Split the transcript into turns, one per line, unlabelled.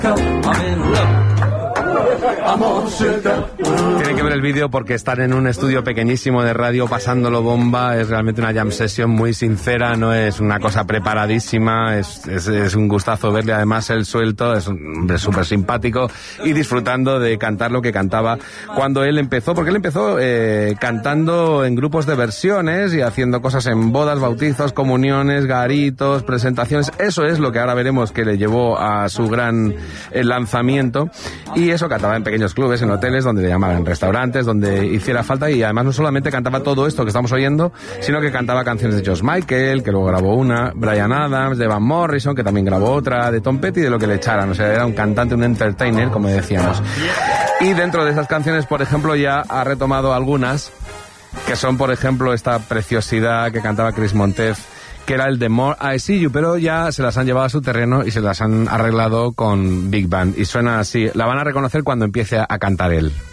Tienen que ver el vídeo porque están en un estudio pequeñísimo de radio pasándolo bomba. Es realmente una jam session muy sincera, no es una cosa preparadísima, es un gustazo verle. Además él suelto, es súper simpático y disfrutando de cantar lo que cantaba cuando él empezó, porque él empezó cantando en grupos de versiones y haciendo cosas en bodas, bautizos, comuniones, garitos, presentaciones. Eso es lo que ahora veremos que le llevó a su gran lanzamiento, y eso cantaba en pequeños clubes, en hoteles, donde le llamaban, en restaurantes, donde hiciera falta. Y además no solamente cantaba todo esto que estamos oyendo, sino que cantaba canciones de George Michael, que luego grabó una, Bryan Adams, de Van Morrison, que también grabó otra, de Tom Petty, de lo que le echaran. O sea, era un cantante, un entertainer, como decíamos. Y dentro de esas canciones, por ejemplo, ya ha retomado algunas, que son, por ejemplo, esta preciosidad que cantaba Chris Montez, que era el de More I See You, pero ya se las han llevado a su terreno y se las han arreglado con Big Band. Y suena así. La van a reconocer cuando empiece a cantar él.